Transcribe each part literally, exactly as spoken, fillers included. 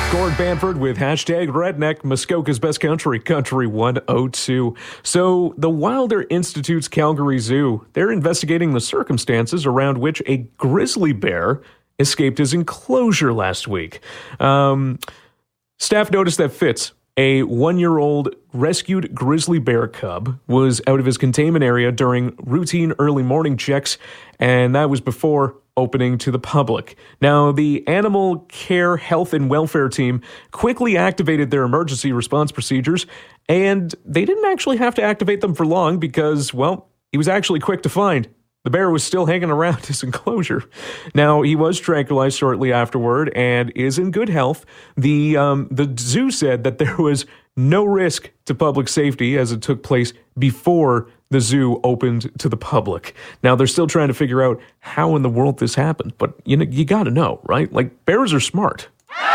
Gord Banford with hashtag Redneck, Muskoka's Best Country, Country one oh two. So the Wilder Institute's Calgary Zoo, they're investigating the circumstances around which a grizzly bear escaped his enclosure last week. Um, staff noticed that Fitz, a one-year-old rescued grizzly bear cub, was out of his containment area during routine early morning checks, and that was before opening to the public. Now, the Animal Care Health and Welfare Team quickly activated their emergency response procedures, and they didn't actually have to activate them for long because, well, he was actually quick to find. The bear was still hanging around his enclosure. Now, he was tranquilized shortly afterward and is in good health. The um, the zoo said that there was no risk to public safety as it took place before the zoo opened to the public. Now, they're still trying to figure out how in the world this happened, but you know, you got to know, right? Like, bears are smart.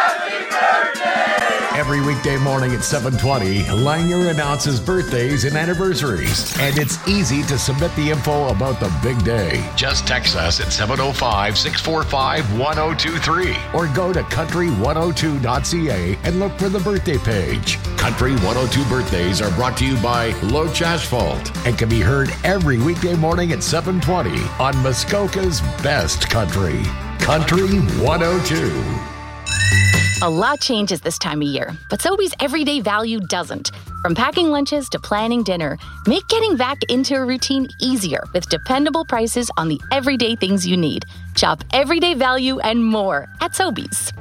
Every weekday morning at seven twenty, Langer announces birthdays and anniversaries. And it's easy to submit the info about the big day. Just text us at seven oh five, six four five, one oh two three or go to country one oh two dot c a and look for the birthday page. Country one oh two birthdays are brought to you by Loach Asphalt and can be heard every weekday morning at seven twenty on Muskoka's Best Country, Country one oh two. A lot changes this time of year, but Sobeys everyday value doesn't. From packing lunches to planning dinner, make getting back into a routine easier with dependable prices on the everyday things you need. Shop everyday value and more at Sobeys.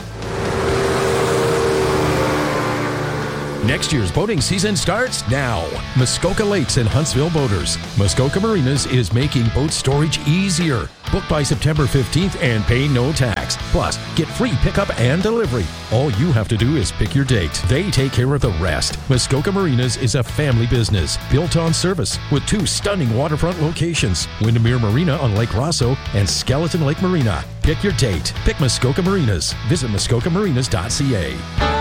Next year's boating season starts now. Muskoka Lakes and Huntsville Boaters. Muskoka Marinas is making boat storage easier. Book by September fifteenth and pay no tax. Plus, get free pickup and delivery. All you have to do is pick your date. They take care of the rest. Muskoka Marinas is a family business built on service with two stunning waterfront locations, Windermere Marina on Lake Rosso and Skeleton Lake Marina. Pick your date. Pick Muskoka Marinas. Visit muskoka marinas dot c a.